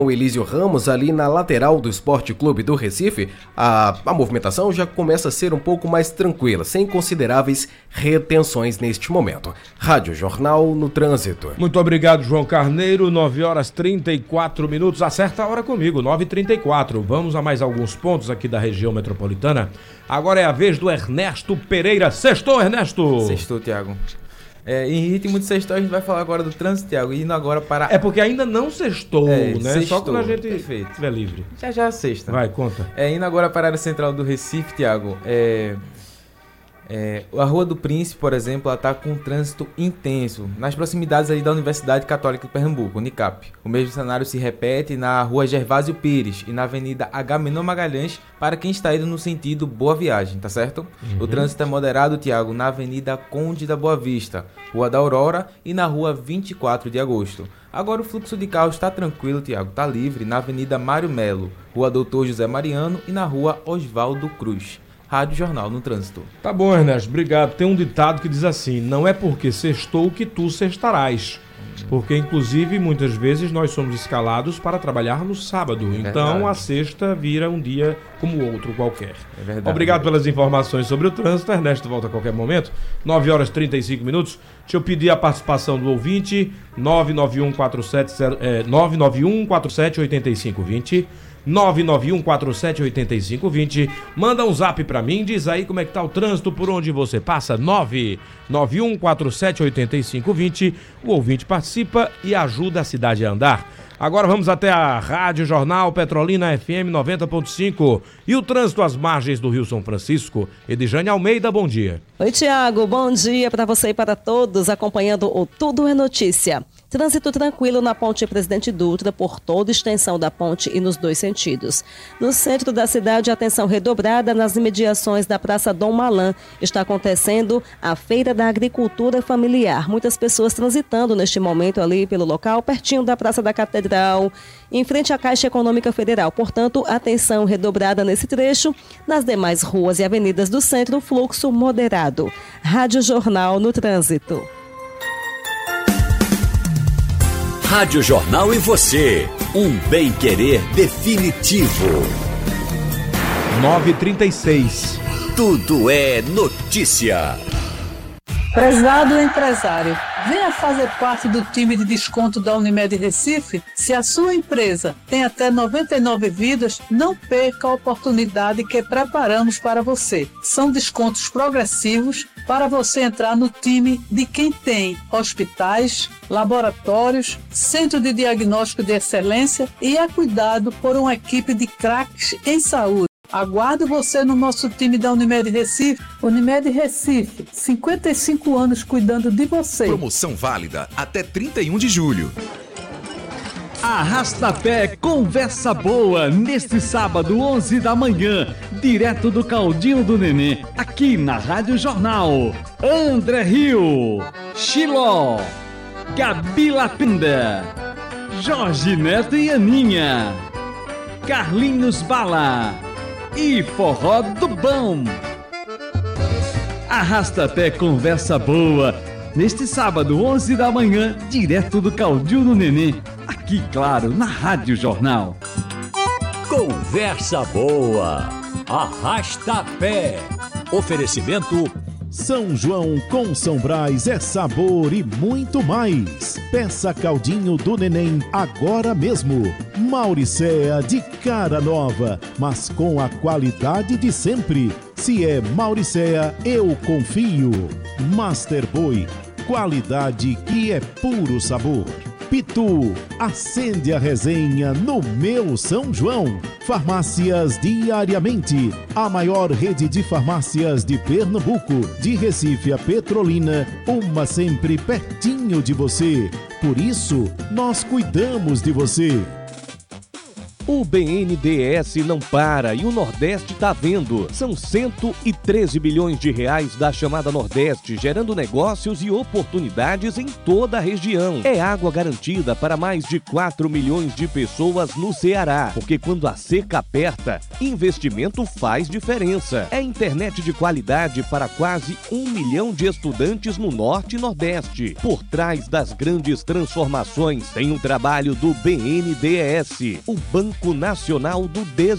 o Elísio Ramos, ali na lateral do Sport Clube do Recife, a movimentação já começa a ser um pouco mais tranquila, sem consideráveis retenções neste momento. Rádio Jornal no Trânsito. Muito obrigado, João Carneiro. 9h34, acerta a hora comigo, 9h34. Vamos a mais alguns pontos aqui da região metropolitana. Agora é a vez do Ernesto Pereira. Sextou, Ernesto? Sextou, Tiago. Em ritmo de sextou, a gente vai falar agora do trânsito, Tiago, indo agora para... É porque ainda não sextou, né? Sextou, só quando a gente estiver livre. Já é sexta. Vai, conta. Indo agora para a área central do Recife, Tiago, a Rua do Príncipe, por exemplo, ela está com um trânsito intenso, nas proximidades ali da Universidade Católica de Pernambuco, Unicap. O mesmo cenário se repete na Rua Gervásio Pires e na Avenida Agamenon Magalhães, para quem está indo no sentido Boa Viagem, tá certo? O trânsito é moderado, Tiago, na Avenida Conde da Boa Vista, Rua da Aurora e na Rua 24 de Agosto. Agora o fluxo de carros está tranquilo, Tiago, está livre na Avenida Mário Melo, Rua Doutor José Mariano e na Rua Oswaldo Cruz. Rádio Jornal no Trânsito. Tá bom, Ernesto, obrigado. Tem um ditado que diz assim: não é porque sextou que tu sextarás. Porque, inclusive, muitas vezes nós somos escalados para trabalhar no sábado. Então, a sexta vira um dia como outro qualquer. É verdade. Obrigado pelas informações sobre o trânsito. Ernesto volta a qualquer momento. 9h35. Deixa eu pedir a participação do ouvinte. 991478520. 991478520. Manda um zap pra mim, diz aí como é que tá o trânsito por onde você passa. 991478520. O ouvinte participa e ajuda a cidade a andar. Agora vamos até a Rádio Jornal Petrolina FM 90.5 e o trânsito às margens do Rio São Francisco. Edjane Almeida, bom dia. Oi, Tiago, bom dia para você e para todos acompanhando o Tudo é Notícia. Trânsito tranquilo na ponte Presidente Dutra por toda a extensão da ponte e nos dois sentidos. No centro da cidade, atenção redobrada nas imediações da Praça Dom Malan. Está acontecendo a Feira da Agricultura Familiar. Muitas pessoas transitando neste momento ali pelo local, pertinho da Praça da Catedral, em frente à Caixa Econômica Federal. Portanto, atenção redobrada nesse trecho. Nas demais ruas e avenidas do centro, fluxo moderado. Rádio Jornal no Trânsito. Rádio Jornal e você, um bem-querer definitivo. 9h36. Tudo é notícia. Prezado empresário, venha fazer parte do time de desconto da Unimed Recife. Se a sua empresa tem até 99 vidas, não perca a oportunidade que preparamos para você. São descontos progressivos para você entrar no time de quem tem hospitais, laboratórios, centro de diagnóstico de excelência e é cuidado por uma equipe de craques em saúde. Aguardo você no nosso time da Unimed Recife. Unimed Recife, 55 anos cuidando de você. Promoção válida até 31 de julho. Arrasta-pé Conversa Boa, neste sábado, 11 da manhã, direto do Caldinho do Nenê, aqui na Rádio Jornal. André Rio, Chiló, Gabi Lapinda, Jorge Neto e Aninha, Carlinhos Bala e Forró do Bom. Arrasta-pé Conversa Boa, neste sábado, 11 da manhã, direto do Caldinho do Nenê, aqui, claro, na Rádio Jornal. Conversa Boa, Arrasta-pé. Oferecimento São João com São Brás é sabor e muito mais. Peça Caldinho do Neném agora mesmo. Mauricéa de cara nova, mas com a qualidade de sempre. Se é Mauricéa, eu confio. Master Boy, qualidade que é puro sabor. Pitu, acende a resenha no meu São João. Farmácias Diariamente, a maior rede de farmácias de Pernambuco, de Recife a Petrolina, uma sempre pertinho de você. Por isso, nós cuidamos de você. O BNDES não para e o Nordeste tá vendo. São 113 bilhões de reais da chamada Nordeste, gerando negócios e oportunidades em toda a região. É água garantida para mais de 4 milhões de pessoas no Ceará, porque quando a seca aperta, investimento faz diferença. É internet de qualidade para quase 1 milhão de estudantes no Norte e Nordeste. Por trás das grandes transformações tem um trabalho do BNDES, o Banco Nacional do Desenvolvimento.